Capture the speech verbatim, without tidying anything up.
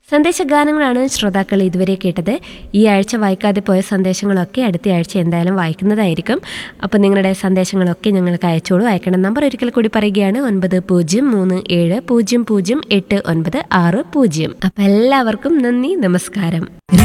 സന്ദേശഗാനങ്ങളാണ് ശ്രോതാക്കൾ ഇതുവരെ കേട്ടത്. ഈ ആഴ്ച വായിക്കാതെ പോയ സന്ദേശങ്ങളൊക്കെ അടുത്ത ആഴ്ച എന്തായാലും വായിക്കുന്നതായിരിക്കും. അപ്പോൾ നിങ്ങളുടെ സന്ദേശങ്ങളൊക്കെ ഞങ്ങൾക്ക് അയച്ചോളൂ. അയക്കേണ്ട നമ്പർ ഒരിക്കൽ കൂടി പറയുകയാണ്, ഒൻപത് പൂജ്യം മൂന്ന് ഏഴ് പൂജ്യം പൂജ്യം എട്ട് ഒൻപത് ആറ് പൂജ്യം. അപ്പം എല്ലാവർക്കും നന്ദി, നമസ്കാരം.